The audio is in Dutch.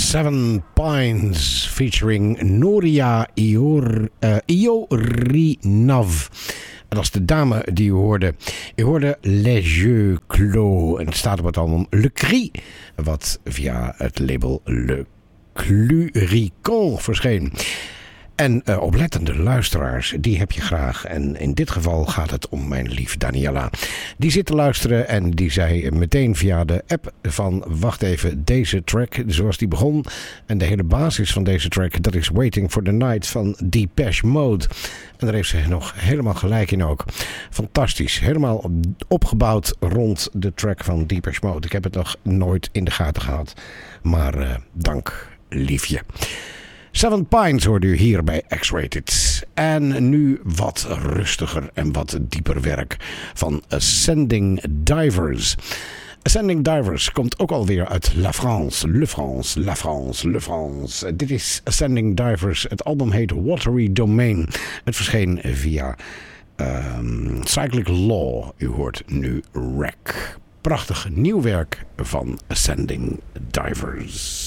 Seven Pines featuring Noria Iorinov. En dat is de dame die u hoorde. U hoorde Les Yeux Clos. En het staat op het album Le Cri, wat via het label Le Cluricon verscheen. En oplettende luisteraars, die heb je graag. En in dit geval gaat het om mijn lief Daniela. Die zit te luisteren en die zei meteen via de app van... wacht even, deze track zoals die begon... en de hele basis van deze track... dat is Waiting for the Night van Depeche Mode. En daar heeft ze nog helemaal gelijk in ook. Fantastisch. Helemaal opgebouwd rond de track van Depeche Mode. Ik heb het nog nooit in de gaten gehad. Maar dank, liefje. Seven Pines hoorde u hier bij X-Rated. En nu wat rustiger en wat dieper werk van Ascending Divers. Ascending Divers komt ook alweer uit La France. Le France. Dit is Ascending Divers. Het album heet Watery Domain. Het verscheen via Cyclic Law. U hoort nu Wreck. Prachtig nieuw werk van Ascending Divers.